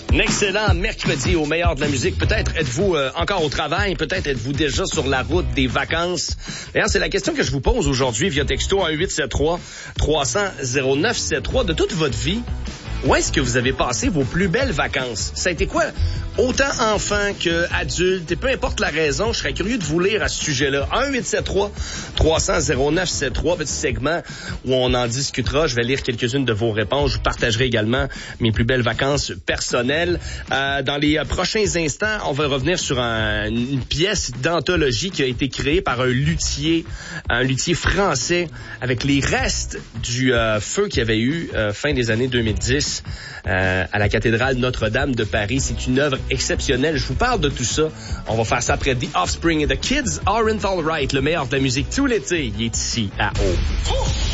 Un excellent mercredi au meilleur de la musique. Peut-être êtes-vous encore au travail, peut-être êtes-vous déjà sur la route des vacances. D'ailleurs, c'est la question que je vous pose aujourd'hui via texto 1-873-300-0973. De toute votre vie, où est-ce que vous avez passé vos plus belles vacances? Ça a été quoi? Autant enfant que adulte, et peu importe la raison, je serais curieux de vous lire à ce sujet-là. 1-873-300-0973, petit segment où on en discutera. Je vais lire quelques-unes de vos réponses. Je vous partagerai également mes plus belles vacances personnelles. Dans les prochains instants, on va revenir sur une pièce d'anthologie qui a été créée par un luthier français avec les restes du feu qu'il y avait eu fin des années 2010 à la cathédrale Notre-Dame de Paris. C'est une œuvre exceptionnelle. Je vous parle de tout ça. On va faire ça après The Offspring et The Kids Aren't Alright. Le meilleur de la musique tout l'été, il est ici à O.